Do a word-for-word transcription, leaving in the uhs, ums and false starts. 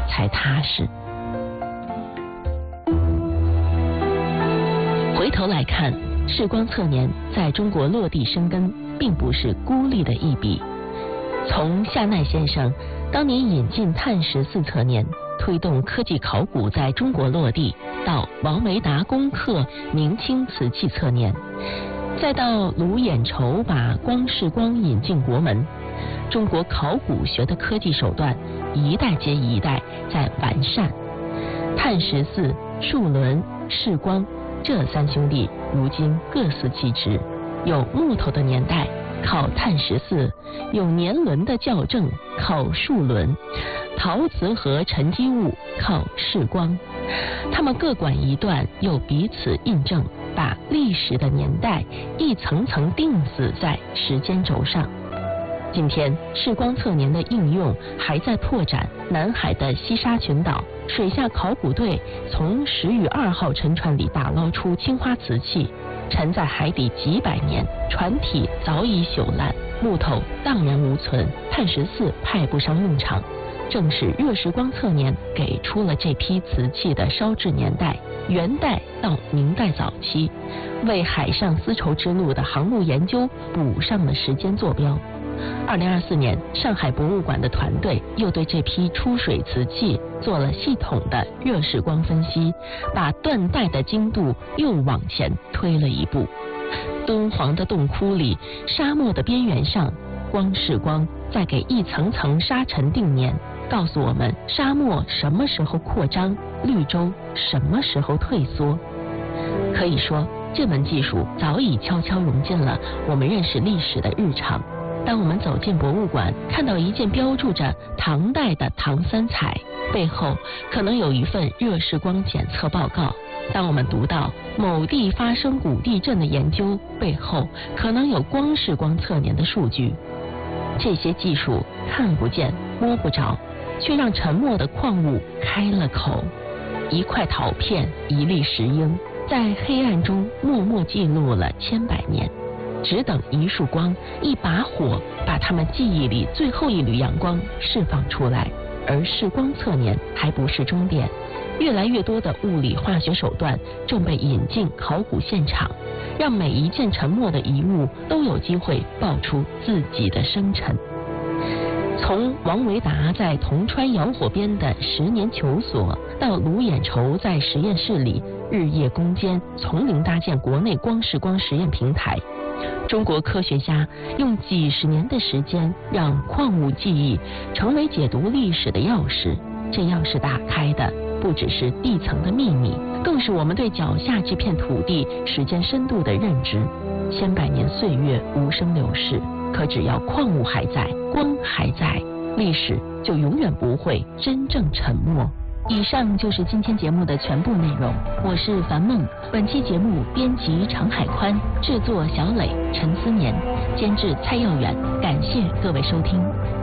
才踏实。回头来看，世光测年在中国落地生根，并不是孤立的一笔。从夏奈先生当年引进碳十四测年，推动科技考古在中国落地，到王维达攻克明清瓷器测年，再到卢衍筹把光世光引进国门，中国考古学的科技手段一代接一代在完善。碳十四、数轮、世光这三兄弟如今各司其职，有木头的年代靠碳十四，有年轮的校正靠数轮，陶瓷和沉积物靠世光。他们各管一段，又彼此印证，把历史的年代一层层钉死在时间轴上。今天世光测年的应用还在拓展，南海的西沙群岛水下考古队从石屿二号沉船里打捞出青花瓷器，沉在海底几百年，船体早已朽烂，木头荡然无存，碳十四派不上用场。正是热时光测年给出了这批瓷器的烧制年代，元代到明代早期，为海上丝绸之路的航路研究补上了时间坐标。二零二四年，上海博物馆的团队又对这批出水瓷器做了系统的热时光分析，把断代的精度又往前推了一步。敦煌的洞窟里，沙漠的边缘上，光世光在给一层层沙尘定年，告诉我们沙漠什么时候扩张，绿洲什么时候退缩。可以说，这门技术早已悄悄融进了我们认识历史的日常。当我们走进博物馆，看到一件标注着唐代的唐三彩，背后可能有一份热时光检测报告；当我们读到某地发生古地震的研究，背后可能有光世光测年的数据。这些技术看不见摸不着，却让沉默的矿物开了口。一块陶片，一粒石英，在黑暗中默默记录了千百年，只等一束光，一把火，把他们记忆里最后一缕阳光释放出来。而世光测年还不是终点，越来越多的物理化学手段正被引进考古现场，让每一件沉没的遗物都有机会爆出自己的生辰。从王维达在铜川窑火边的十年求索，到卢衍筹在实验室里日夜攻坚，从零搭建国内光世光实验平台，中国科学家用几十年的时间，让矿物记忆成为解读历史的钥匙。这钥匙打开的不只是地层的秘密，更是我们对脚下这片土地时间深度的认知。千百年岁月无声流逝，可只要矿物还在，光还在，历史就永远不会真正沉默。以上就是今天节目的全部内容，我是樊梦。本期节目编辑常海宽，制作小磊、陈思年，监制蔡耀远。感谢各位收听。